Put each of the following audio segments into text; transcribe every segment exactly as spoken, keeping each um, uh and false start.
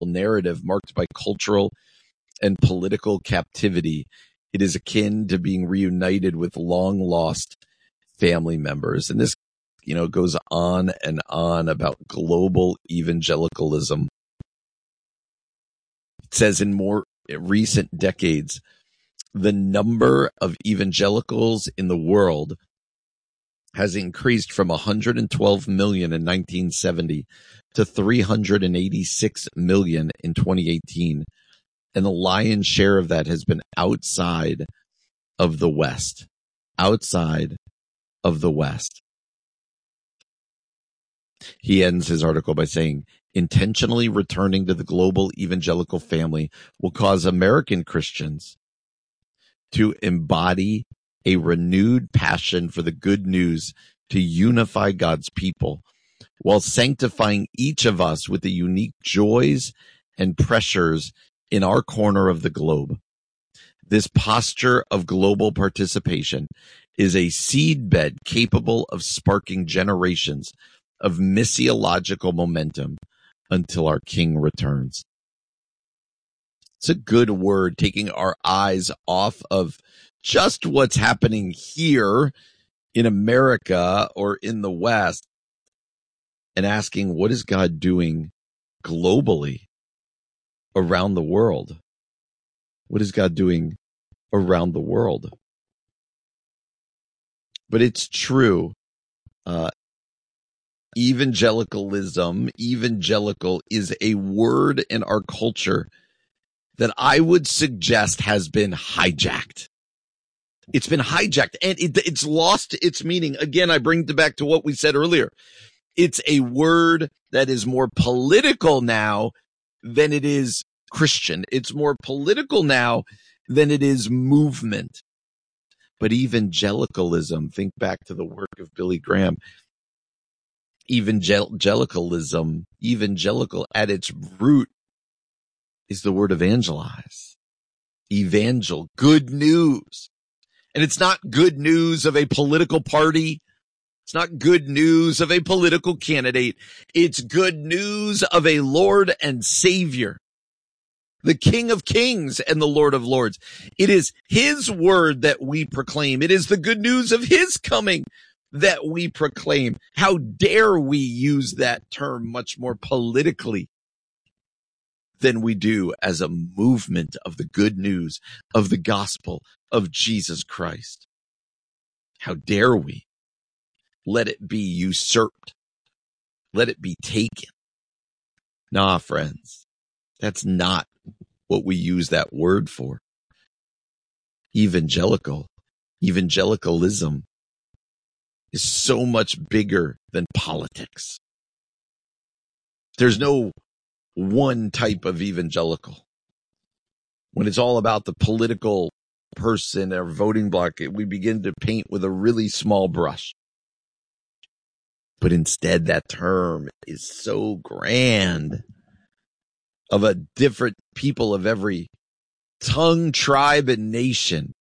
narrative marked by cultural and political captivity. It is akin to being reunited with long-lost family members. And this, you know, goes on and on about global evangelicalism. It says in more recent decades, the number of evangelicals in the world has increased from one hundred twelve million in nineteen seventy to three hundred eighty-six million in twenty eighteen. And the lion's share of that has been outside of the West. Outside of the West. He ends his article by saying, intentionally returning to the global evangelical family will cause American Christians to embody a renewed passion for the good news to unify God's people, while sanctifying each of us with the unique joys and pressures in our corner of the globe. This posture of global participation is a seedbed capable of sparking generations of missiological momentum until our King returns. It's a good word, taking our eyes off of just what's happening here in America or in the West and asking, what is God doing globally around the world? What is God doing around the world? But it's true. Uh, evangelicalism, evangelical is a word in our culture that I would suggest has been hijacked. It's been hijacked and it, it's lost its meaning. Again, I bring it back to what we said earlier. It's a word that is more political now than it is Christian. It's more political now than it is movement. But evangelicalism, think back to the work of Billy Graham. Evangelicalism, evangelical at its root is the word evangelize. Evangel, good news. And it's not good news of a political party. It's not good news of a political candidate. It's good news of a Lord and Savior, the King of Kings and the Lord of Lords. It is his word that we proclaim. It is the good news of his coming that we proclaim. How dare we use that term much more politically than we do as a movement of the good news of the gospel of Jesus Christ. How dare we let it be usurped? Let it be taken. Nah, friends, that's not what we use that word for. Evangelical, evangelicalism is so much bigger than politics. There's no one type of evangelical. When it's all about the political person or voting block, we begin to paint with a really small brush. But instead, that term is so grand, of a different people of every tongue, tribe, and nation,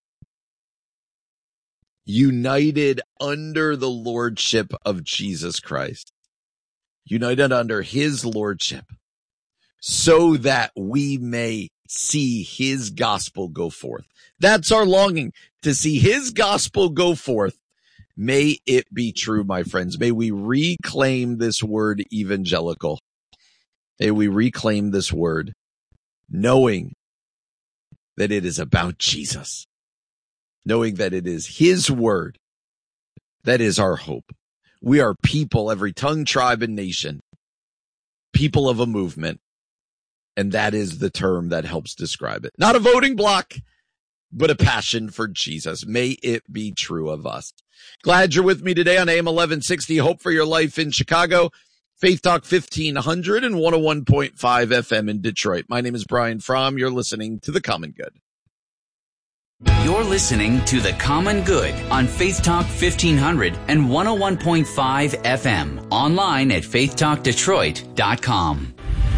united under the lordship of Jesus Christ, united under his lordship, so that we may see his gospel go forth. That's our longing, to see his gospel go forth. May it be true, my friends. May we reclaim this word evangelical. May we reclaim this word, knowing that it is about Jesus, knowing that it is his word that is our hope. We are people, every tongue, tribe, and nation, people of a movement. And that is the term that helps describe it. Not a voting block, but a passion for Jesus. May it be true of us. Glad you're with me today on A M eleven sixty. Hope for your life in Chicago. Faith Talk fifteen hundred and one oh one point five F M in Detroit. My name is Brian Fromm. You're listening to The Common Good. You're listening to The Common Good on Faith Talk fifteen hundred and one oh one point five F M. Online at faith talk detroit dot com.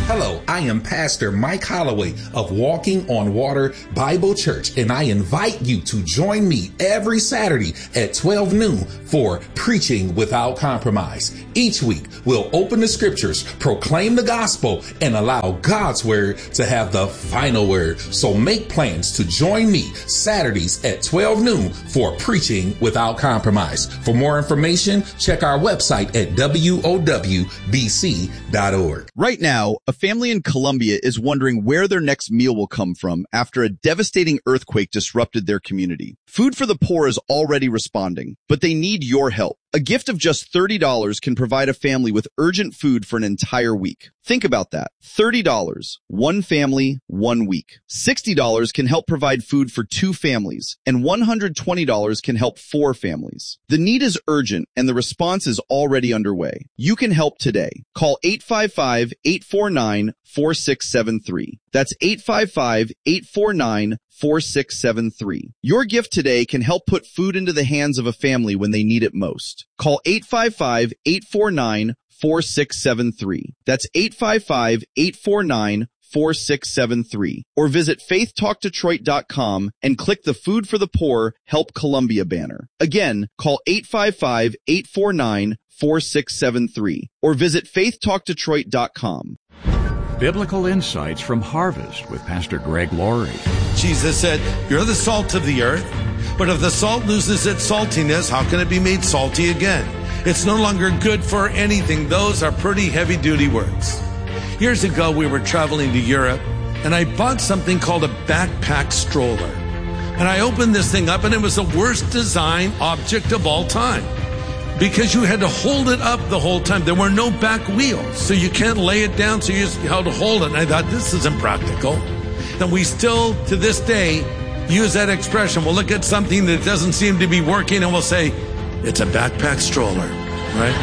Hello, I am Pastor Mike Holloway of Walking on Water Bible Church, and I invite you to join me every Saturday at twelve noon for Preaching Without Compromise. Each week, we'll open the scriptures, proclaim the gospel, and allow God's word to have the final word. So make plans to join me Saturdays at twelve noon for Preaching Without Compromise. For more information, check our website at w o w b c dot org. Right now, a family in Colombia is wondering where their next meal will come from after a devastating earthquake disrupted their community. Food for the Poor is already responding, but they need your help. A gift of just thirty dollars can provide a family with urgent food for an entire week. Think about that. thirty dollars, one family, one week. sixty dollars can help provide food for two families, and one hundred twenty dollars can help four families. The need is urgent, and the response is already underway. You can help today. Call eight five five, eight four nine, four six seven three. That's eight five five, eight four nine, four six seven three. Your gift today can help put food into the hands of a family when they need it most. Call eight five five, eight four nine, four six seven three. That's eight five five, eight four nine, four six seven three. Or visit faith talk detroit dot com and click the Food for the Poor Help Columbia banner. Again, call eight five five, eight four nine, four six seven three or visit faith talk detroit dot com. Biblical Insights from Harvest with Pastor Greg Laurie. Jesus said, "You're the salt of the earth, but if the salt loses its saltiness, how can it be made salty again? It's no longer good for anything." Those are pretty heavy-duty words. Years ago, we were traveling to Europe, and I bought something called a backpack stroller. And I opened this thing up, and it was the worst design object of all time, because you had to hold it up the whole time. There were no back wheels, so you can't lay it down, so you just had to hold it. And I thought, this isn't practical. And we still, to this day, use that expression. We'll look at something that doesn't seem to be working, and we'll say, it's a backpack stroller, right?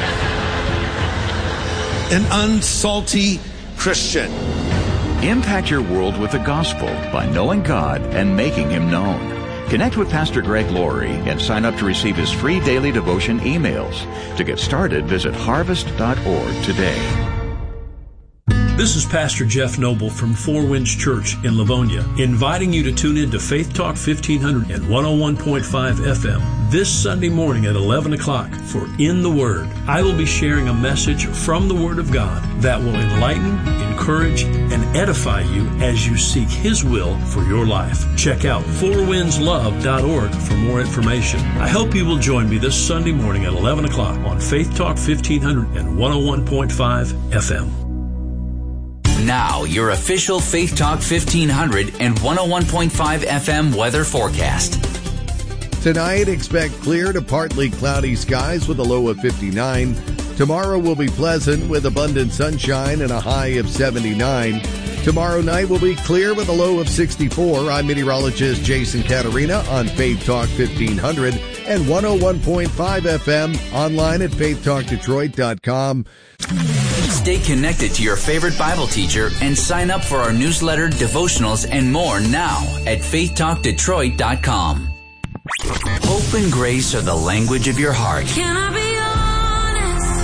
An unsalty Christian. Impact your world with the gospel by knowing God and making Him known. Connect with Pastor Greg Laurie and sign up to receive his free daily devotion emails. To get started, visit harvest dot org today. This is Pastor Jeff Noble from Four Winds Church in Livonia, inviting you to tune in to Faith Talk fifteen hundred and one oh one point five F M this Sunday morning at eleven o'clock for In the Word. I will be sharing a message from the Word of God that will enlighten, encourage, and edify you as you seek His will for your life. Check out four winds love dot org for more information. I hope you will join me this Sunday morning at eleven o'clock on Faith Talk fifteen hundred and one oh one point five F M. Now, your official Faith Talk fifteen hundred and one oh one point five F M weather forecast. Tonight, expect clear to partly cloudy skies with a low of fifty-nine. Tomorrow will be pleasant with abundant sunshine and a high of seventy-nine. Tomorrow night will be clear with a low of sixty-four. I'm meteorologist Jason Caterina on Faith Talk fifteen hundred and one oh one point five F M, online at faith talk detroit dot com. Stay connected to your favorite Bible teacher and sign up for our newsletter, devotionals, and more now at faith talk detroit dot com. Hope and grace are the language of your heart. Can I be honest?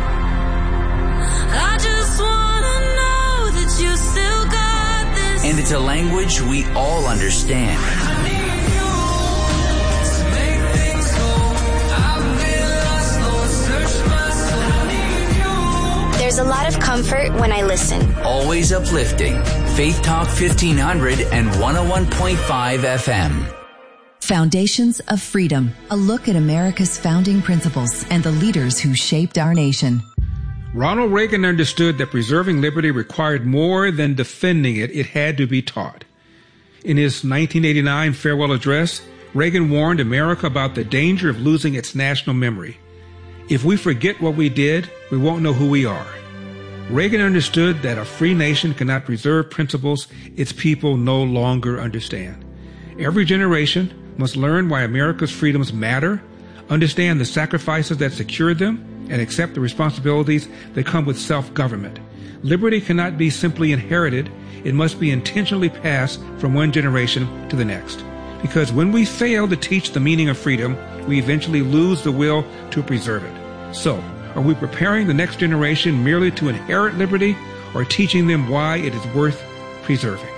I just want to know that you still got this. And it's a language we all understand. I need you to make things whole. I've been lost, Lord, search my soul. I need you. There's a lot of comfort when I listen. Always uplifting. Faith Talk fifteen hundred and one oh one point five F M. Foundations of Freedom, a look at America's founding principles and the leaders who shaped our nation. Ronald Reagan understood that preserving liberty required more than defending it. It had to be taught. In his nineteen eighty-nine farewell address, Reagan warned America about the danger of losing its national memory. If we forget what we did, we won't know who we are. Reagan understood that a free nation cannot preserve principles its people no longer understand. Every generation must learn why America's freedoms matter, understand the sacrifices that secured them, and accept the responsibilities that come with self-government. Liberty cannot be simply inherited. It must be intentionally passed from one generation to the next. Because when we fail to teach the meaning of freedom, we eventually lose the will to preserve it. So, are we preparing the next generation merely to inherit liberty, or teaching them why it is worth preserving.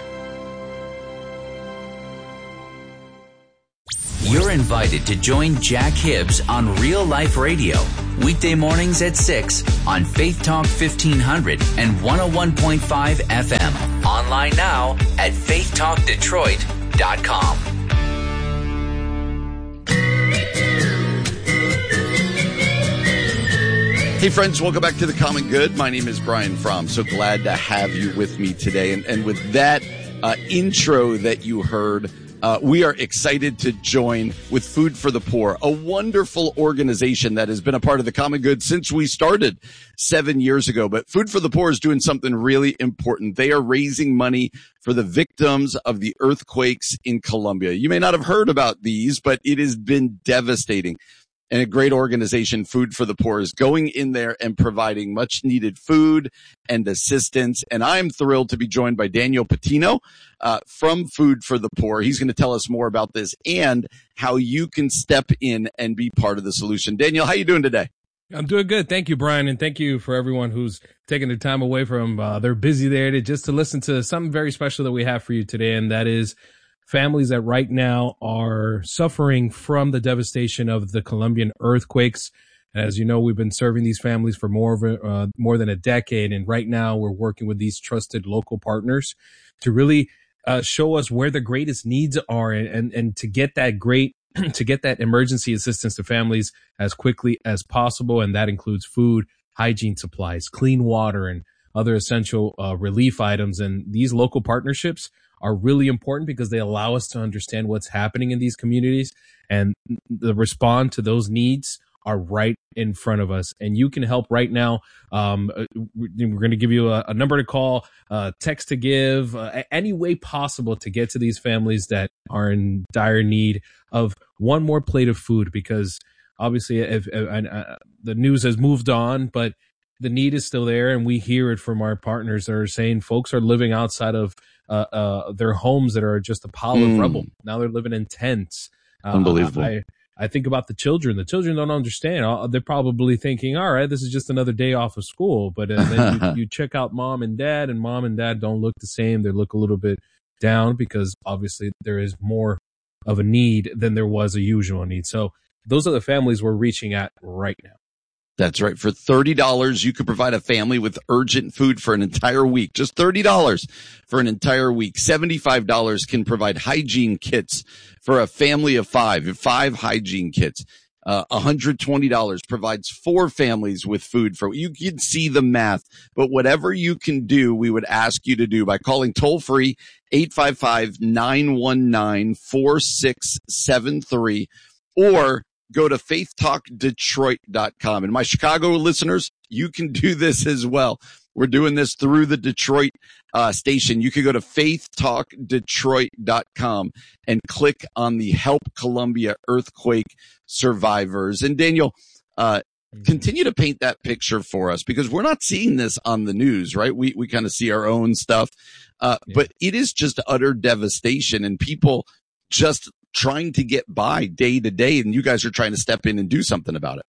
You're invited to join Jack Hibbs on Real Life Radio, weekday mornings at six on Faith Talk fifteen hundred and one oh one point five F M. Online now at faith talk detroit dot com. Hey friends, welcome back to The Common Good. My name is Brian Fromm. So glad to have you with me today. And, and with that uh, intro that you heard, uh, we are excited to join with Food for the Poor, a wonderful organization that has been a part of The Common Good since we started seven years ago. But Food for the Poor is doing something really important. They are raising money for the victims of the earthquakes in Colombia. You may not have heard about these, but it has been devastating. And a great organization, Food for the Poor, is going in there and providing much needed food and assistance. And I'm thrilled to be joined by Daniel Patino uh, from Food for the Poor. He's going to tell us more about this and how you can step in and be part of the solution. Daniel, how you doing today? I'm doing good. Thank you, Brian. And thank you for everyone who's taking their time away from uh, they're busy there to just to listen to something very special that we have for you today. And that is families that right now are suffering from the devastation of the Colombian earthquakes. As you know, we've been serving these families for more of a, uh, more than a decade. And right now we're working with these trusted local partners to really uh, show us where the greatest needs are and, and, and to get that great, to get that emergency assistance to families as quickly as possible. And that includes food, hygiene supplies, clean water, and other essential uh, relief items. And these local partnerships are really important because they allow us to understand what's happening in these communities, and the respond to those needs are right in front of us. And you can help right now. Um, we're going to give you a, a number to call, uh, text to give, uh, any way possible to get to these families that are in dire need of one more plate of food, because obviously if, if, uh, the news has moved on, but the need is still there. And we hear it from our partners that are saying folks are living outside of uh, uh, their homes that are just a pile mm. of rubble. Now they're living in tents. Uh, Unbelievable. I, I think about the children. The children don't understand. They're probably thinking, all right, this is just another day off of school. But uh, then you, you check out mom and dad, and mom and dad don't look the same. They look a little bit down because obviously there is more of a need than there was a usual need. So those are the families we're reaching at right now. That's right. For thirty dollars, you could provide a family with urgent food for an entire week. Just thirty dollars for an entire week. seventy-five dollars can provide hygiene kits for a family of five, five hygiene kits. Uh, one hundred twenty dollars provides four families with food for, you can see the math, but whatever you can do, we would ask you to do by calling toll free eight five five, nine one nine, four six seven three or go to faith talk detroit dot com. And my Chicago listeners, you can do this as well. We're doing this through the Detroit uh, station. You can go to faith talk detroit dot com and click on the Help Columbia Earthquake Survivors. And Daniel, uh, continue to paint that picture for us, because we're not seeing this on the news, right? We, we kind of see our own stuff, uh, yeah. but it is just utter devastation and people just trying to get by day to day, and you guys are trying to step in and do something about it.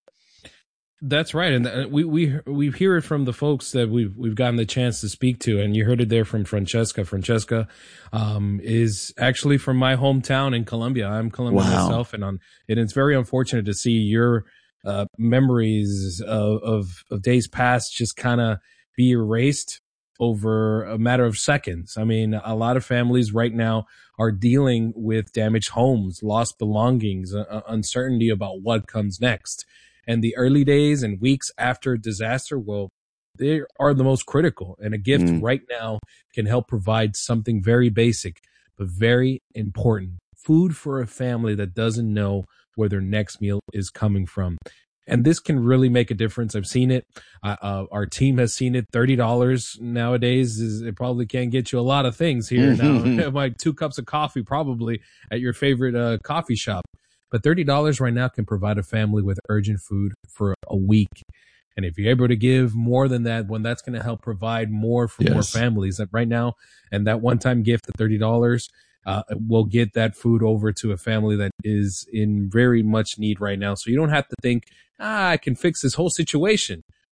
That's right. And we, we, we hear it from the folks that we've, we've gotten the chance to speak to. And you heard it there from Francesca. Francesca, um, is actually from my hometown in Colombia. I'm Colombian wow. myself. And on, and it's very unfortunate to see your, uh, memories of, of, of days past just kind of be erased over a matter of seconds. I mean, a lot of families right now are dealing with damaged homes, lost belongings, uh, uncertainty about what comes next. And the early days and weeks after disaster, well, they are the most critical. And a gift mm. right now can help provide something very basic, but very important. Food for a family that doesn't know where their next meal is coming from. And this can really make a difference. I've seen it. Uh, uh, our team has seen it. thirty dollars nowadays is, it probably can't get you a lot of things here now. Like two cups of coffee probably at your favorite uh, coffee shop. But thirty dollars right now can provide a family with urgent food for a week. And if you're able to give more than that, when that's going to help provide more for yes. more families. That right now, and that one-time gift of thirty dollars uh, will get that food over to a family that is in very much need right now. So you don't have to think, ah, I can fix this whole situation.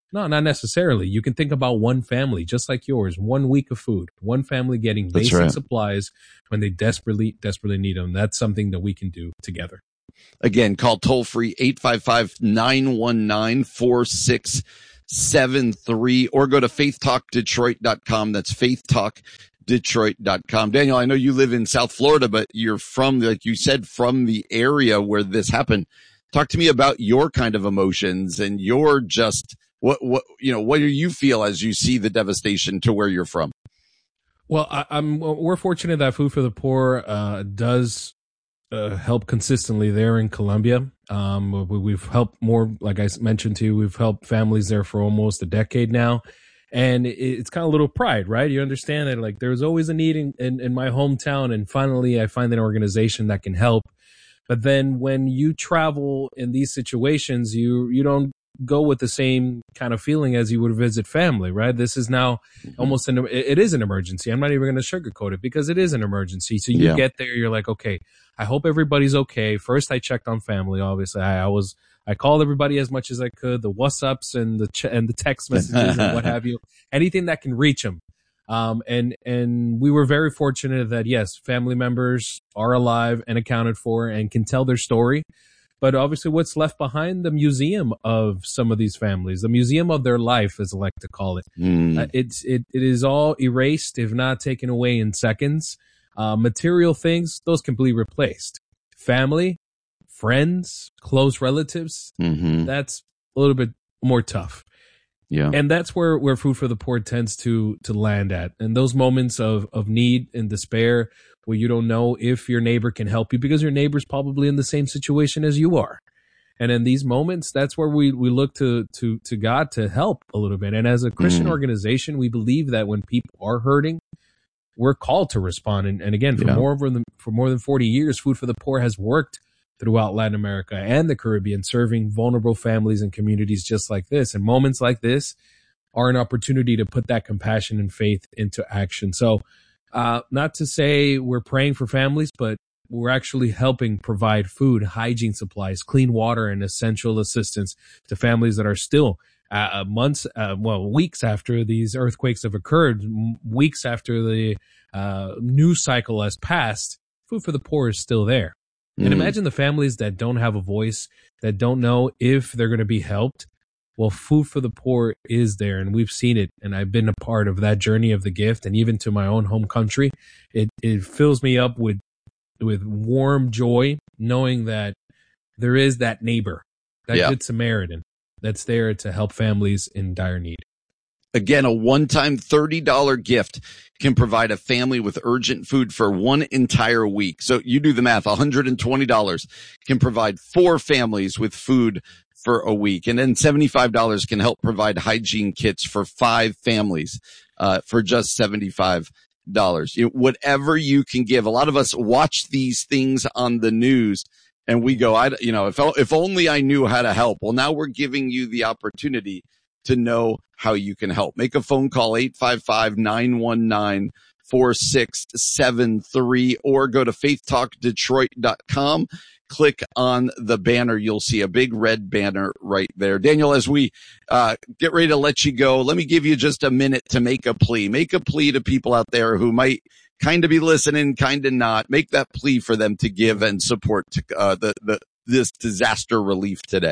No, not necessarily. You can think about one family, just like yours, one week of food, one family getting That's basic right. supplies when they desperately, desperately need them. That's something that we can do together. Again, call toll free eight five five, nine one nine, four six seven three or go to faith talk detroit dot com. That's faith talk detroit dot com. Daniel, I know you live in South Florida, but you're from, like you said, from the area where this happened. Talk to me about your kind of emotions and your just what, what, you know, what do you feel as you see the devastation to where you're from? Well, I, I'm, we're fortunate that Food for the Poor, uh, does, uh, help consistently there in Colombia. Um, we, we've helped more, like I mentioned to you, we've helped families there for almost a decade now. And it, it's kind of a little pride, right? You understand that like there's always a need in, in, in my hometown. And finally, I find an organization that can help. But then when you travel in these situations, you, you don't go with the same kind of feeling as you would visit family, right? This is now mm-hmm. almost an, it is an emergency. I'm not even going to sugarcoat it because it is an emergency. So you Yeah. get there, you're like, okay, I hope everybody's okay. First, I checked on family. Obviously, I, I was, I called everybody as much as I could, the WhatsApps and the, ch- and the text messages and what have you, anything that can reach them. Um, and, and we were very fortunate that yes, family members are alive and accounted for and can tell their story. But obviously what's left behind, the museum of some of these families, the museum of their life, as I like to call it. Mm. Uh, it's, it, it is all erased, if not taken away in seconds. Uh, material things, those can be replaced. Family, friends, close relatives, Mm-hmm. that's a little bit more tough. Yeah. And that's where, where Food for the Poor tends to, to land at. And those moments of, of need and despair where you don't know if your neighbor can help you because your neighbor's probably in the same situation as you are. And in these moments, that's where we, we look to, to, to God to help a little bit. And as a Christian Mm. organization, we believe that when people are hurting, we're called to respond. And, and again, for Yeah. more than, for more than forty years, Food for the Poor has worked throughout Latin America and the Caribbean, serving vulnerable families and communities just like this. And moments like this are an opportunity to put that compassion and faith into action. So, uh, not to say we're praying for families, but we're actually helping provide food, hygiene supplies, clean water, and essential assistance to families that are still uh, months, uh, well, weeks after these earthquakes have occurred, m- weeks after the uh, news cycle has passed. Food for the Poor is still there. And Mm. imagine the families that don't have a voice, that don't know if they're going to be helped. Well, Food for the Poor is there, and we've seen it. And I've been a part of that journey of the gift, and even to my own home country, it it fills me up with with warm joy, knowing that there is that neighbor, that Yeah. good Samaritan, that's there to help families in dire need. Again, a one-time thirty dollars gift can provide a family with urgent food for one entire week. So you do the math, one hundred twenty dollars can provide four families with food for a week. And then seventy-five dollars can help provide hygiene kits for five families, uh, for just seventy-five dollars. You know, whatever you can give. A lot of us watch these things on the news and we go, I, you know, if, if only I knew how to help. Well, now we're giving you the opportunity to know how you can help. Make a phone call, eight five five, nine one nine, four six seven three, or go to faith talk detroit dot com. Click on the banner. You'll see a big red banner right there. Daniel, as we uh get ready to let you go, let me give you just a minute to make a plea. Make a plea to people out there who might kind of be listening, kind of not. Make that plea for them to give and support uh, the, the this disaster relief today.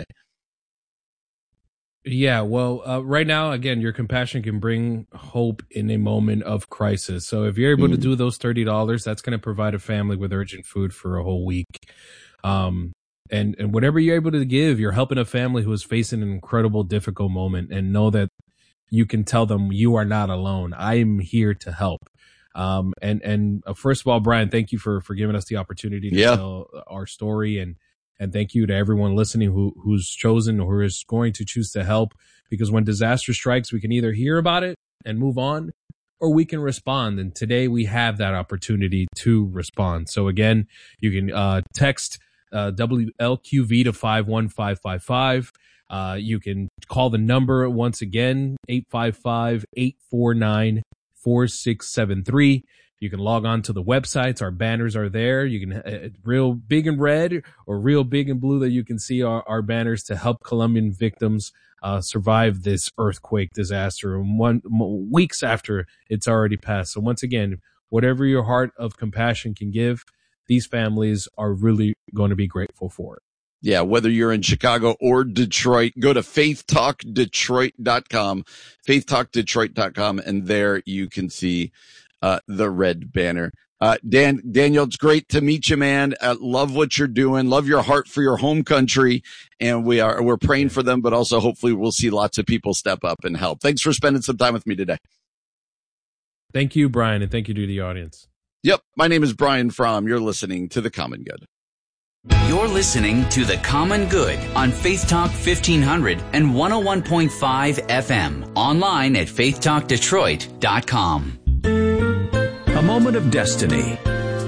Yeah, well, uh, right now, again, your compassion can bring hope in a moment of crisis. So if you're able to Mm. do those thirty dollars, that's going to provide a family with urgent food for a whole week. Um, and, and whatever you're able to give, you're helping a family who is facing an incredible, difficult moment, and know that you can tell them you are not alone. I am here to help. Um, and, and uh, first of all, Brian, thank you for, for giving us the opportunity to Yeah. tell our story, and, and thank you to everyone listening who, who's chosen or is going to choose to help, because when disaster strikes, we can either hear about it and move on, or we can respond. And today we have that opportunity to respond. So again, you can, uh, text, uh, W L Q V to five one five five five. Uh, you can call the number once again, eight five five, eight four nine, four six seven three. You can log on to the websites. Our banners are there. You can, uh, real big and red or real big and blue, that you can see our, our banners to help Colombian victims uh, survive this earthquake disaster one weeks after it's already passed. So once again, whatever your heart of compassion can give, these families are really going to be grateful for it. Yeah, whether you're in Chicago or Detroit, go to faith talk detroit dot com, faith talk detroit dot com, and there you can see uh, the red banner. Uh, Dan, Daniel, it's great to meet you, man. Uh, love what you're doing. Love your heart for your home country. And we are, we're praying for them, but also hopefully we'll see lots of people step up and help. Thanks for spending some time with me today. Thank you, Brian, and thank you to the audience. Yep. My name is Brian Fromm. You're listening to The Common Good. You're listening to The Common Good on Faith Talk fifteen hundred and one oh one point five F M. Online at faith talk detroit dot com. A moment of destiny.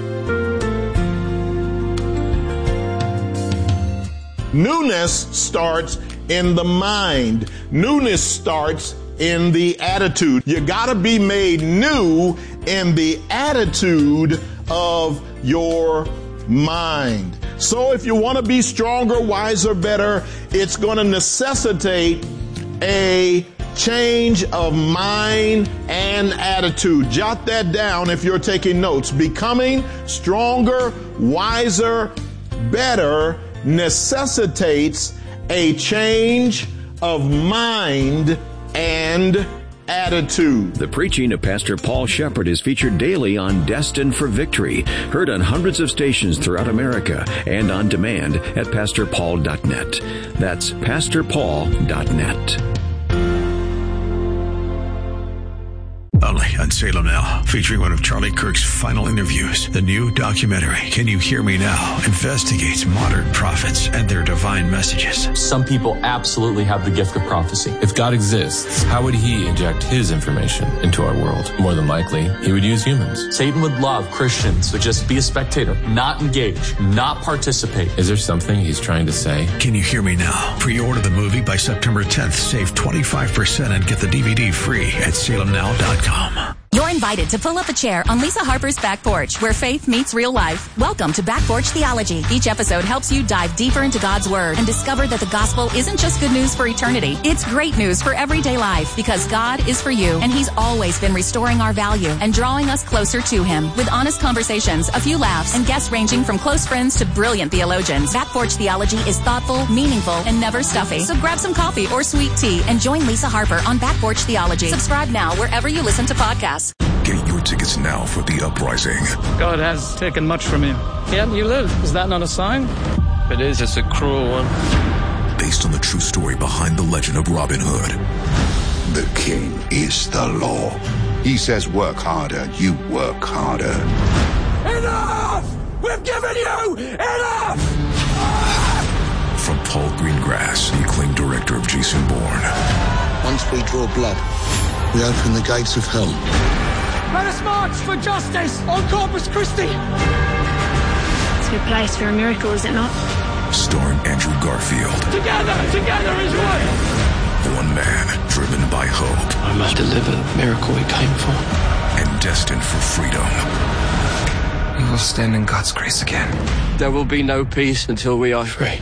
Newness starts in the mind. Newness starts in the attitude. You gotta be made new in the attitude of your mind. So if you want to be stronger, wiser, better, it's going to necessitate a change of mind and attitude. Jot that down if you're taking notes. Becoming stronger, wiser, better necessitates a change of mind and attitude. The preaching of Pastor Paul Shepherd is featured daily on Destined for Victory, heard on hundreds of stations throughout America and on demand at pastor paul dot net. That's pastor paul dot net. Only on Salem Now, featuring one of Charlie Kirk's final interviews. The new documentary, Can You Hear Me Now?, investigates modern prophets and their divine messages. Some people absolutely have the gift of prophecy. If God exists, how would he inject his information into our world? More than likely, he would use humans. Satan would love Christians to just be a spectator, not engage, not participate. Is there something he's trying to say? Can You Hear Me Now? Pre-order the movie by September tenth. Save twenty-five percent and get the D V D free at salem now dot com. You're invited to pull up a chair on Lisa Harper's Back Porch, where faith meets real life. Welcome to Back Porch Theology. Each episode helps you dive deeper into God's Word and discover that the gospel isn't just good news for eternity. It's great news for everyday life, because God is for you, and he's always been restoring our value and drawing us closer to him. With honest conversations, a few laughs, and guests ranging from close friends to brilliant theologians, Back Porch Theology is thoughtful, meaningful, and never stuffy. So grab some coffee or sweet tea and join Lisa Harper on Back Porch Theology. Subscribe now wherever you listen to podcasts. Get your tickets now for The Uprising. God has taken much from you, yet you live. Is that not a sign? If it is, it's a cruel one. Based on the true story behind the legend of Robin Hood. The king is the law. He says work harder, you work harder. Enough! We've given you enough! From Paul Greengrass, the acclaimed director of Jason Bourne. Once we draw blood, we open the gates of hell. Let us march for justice on Corpus Christi! It's a good place for a miracle, is it not? Starring Andrew Garfield. Together, together is one! One man driven by hope. I must deliver the miracle we came for. And destined for freedom. We will stand in God's grace again. There will be no peace until we are free.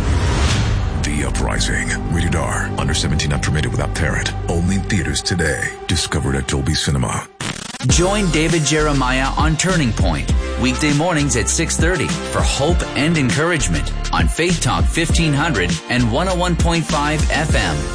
The Uprising. Rated R. Under seventeen, not permitted without parent. Only in theaters today. Discovered at Dolby Cinema. Join David Jeremiah on Turning Point, weekday mornings at six thirty for hope and encouragement on Faith Talk fifteen hundred and one oh one point five F M.